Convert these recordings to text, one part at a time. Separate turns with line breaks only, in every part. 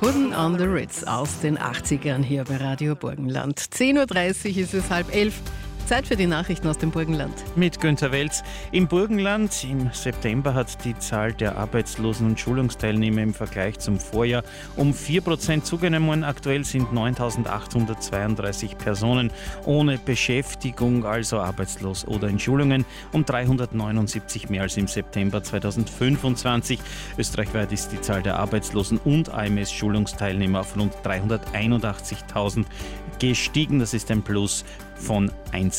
Putting on the Ritz aus den 80ern hier bei Radio Burgenland. 10.30 Uhr ist es, 10:30. Zeit für die Nachrichten aus dem Burgenland.
Mit Günther Welz. Im Burgenland im September hat die Zahl der Arbeitslosen- und Schulungsteilnehmer im Vergleich zum Vorjahr um 4% zugenommen. Aktuell sind 9.832 Personen ohne Beschäftigung, also arbeitslos oder in Schulungen, um 379 mehr als im September 2025. Österreichweit ist die Zahl der Arbeitslosen- und AMS-Schulungsteilnehmer auf rund 381.000 gestiegen. Das ist ein Plus von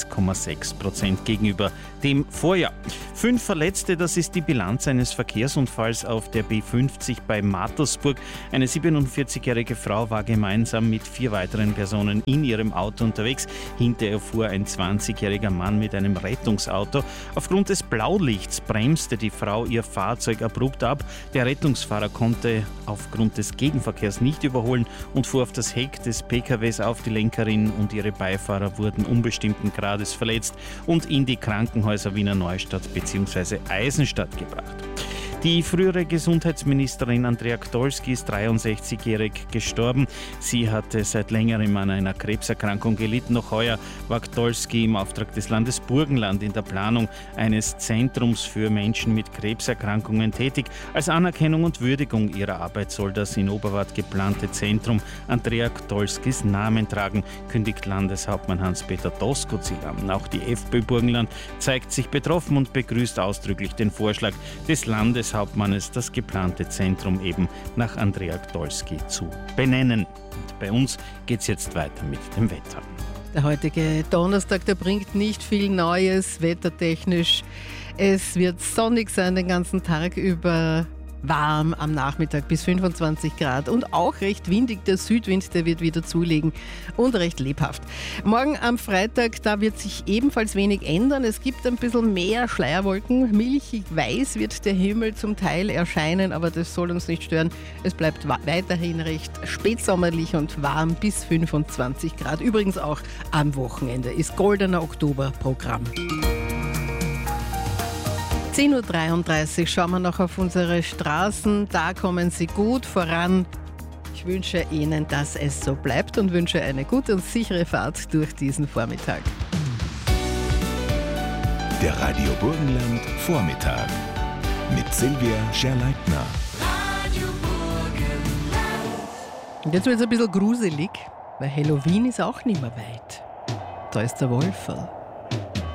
1,6% gegenüber dem Vorjahr. 5 Verletzte, das ist die Bilanz eines Verkehrsunfalls auf der B50 bei Mattersburg. Eine 47-jährige Frau war gemeinsam mit 4 weiteren Personen in ihrem Auto unterwegs. Hinter ihr fuhr ein 20-jähriger Mann mit einem Rettungsauto. Aufgrund des Blaulichts bremste die Frau ihr Fahrzeug abrupt ab. Der Rettungsfahrer konnte aufgrund des Gegenverkehrs nicht überholen und fuhr auf das Heck des PKWs auf. Die Lenkerin und ihre Beifahrer wurden unbestimmten Grades verletzt und in die Krankenhäuser Wiener Neustadt bzw. Eisenstadt gebracht. Die frühere Gesundheitsministerin Andrea Gdolski ist 63-jährig gestorben. Sie hatte seit längerem an einer Krebserkrankung gelitten. Noch heuer war Gdolski im Auftrag des Landes Burgenland in der Planung eines Zentrums für Menschen mit Krebserkrankungen tätig. Als Anerkennung und Würdigung ihrer Arbeit soll das in Oberwart geplante Zentrum Andrea Gdolskis Namen tragen, kündigt Landeshauptmann Hans-Peter Doskozil an. Auch die FPÖ Burgenland zeigt sich betroffen und begrüßt ausdrücklich den Vorschlag des Landeshauptmannes, das geplante Zentrum eben nach Andrea Gdolski zu benennen. Und bei uns geht es jetzt weiter mit dem Wetter.
Der heutige Donnerstag, der bringt nicht viel Neues wettertechnisch. Es wird sonnig sein den ganzen Tag über, warm am Nachmittag bis 25 Grad und auch recht windig. Der Südwind, der wird wieder zulegen und recht lebhaft. Morgen am Freitag, da wird sich ebenfalls wenig ändern. Es gibt ein bisschen mehr Schleierwolken. Milchig weiß wird der Himmel zum Teil erscheinen, aber das soll uns nicht stören. Es bleibt weiterhin recht spätsommerlich und warm bis 25 Grad. Übrigens auch am Wochenende ist Goldener Oktober-Programm. 10.33 Uhr schauen wir noch auf unsere Straßen. Da kommen sie gut voran. Ich wünsche Ihnen, dass es so bleibt und wünsche eine gute und sichere Fahrt durch diesen Vormittag.
Der Radio Burgenland Vormittag mit Silvia Scherleitner.
Und jetzt wird es ein bisschen gruselig, weil Halloween ist auch nicht mehr weit. Da ist der Wolferl.